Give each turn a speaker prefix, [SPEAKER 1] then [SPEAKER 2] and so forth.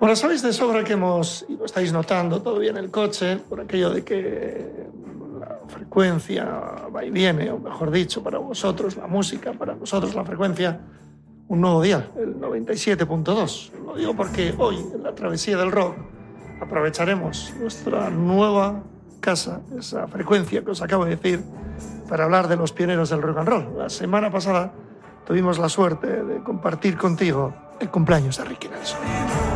[SPEAKER 1] Bueno, sabéis de sobra que y lo estáis notando todavía en el coche, por aquello de que la frecuencia va y viene, o mejor dicho, para vosotros la música, para nosotros la frecuencia, un nuevo dial, el 97.2. Lo digo porque hoy, en la travesía del rock, aprovecharemos nuestra nueva casa, esa frecuencia que os acabo de decir, para hablar de los pioneros del rock and roll. La semana pasada tuvimos la suerte de compartir contigo el cumpleaños de Ricky Nelson.